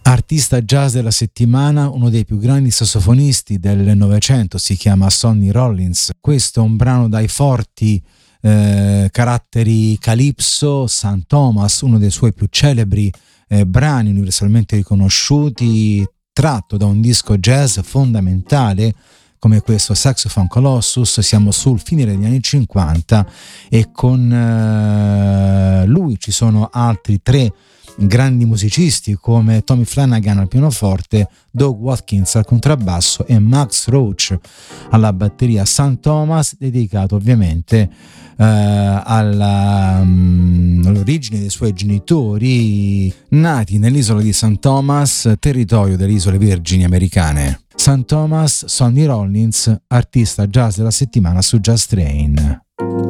Artista jazz della settimana, uno dei più grandi sassofonisti del Novecento, si chiama Sonny Rollins. Questo è un brano dai forti caratteri calypso. St. Thomas, uno dei suoi più celebri brani universalmente riconosciuti, tratto da un disco jazz fondamentale come questo Saxophone Colossus. Siamo sul finire degli anni 50 e con lui ci sono altri tre grandi musicisti come Tommy Flanagan al pianoforte, Doug Watkins al contrabbasso e Max Roach alla batteria. St. Thomas dedicato ovviamente all'origine dei suoi genitori, nati nell'isola di St. Thomas, territorio delle isole Vergini americane. St. Thomas, Sonny Rollins, artista jazz della settimana su Jazz Train.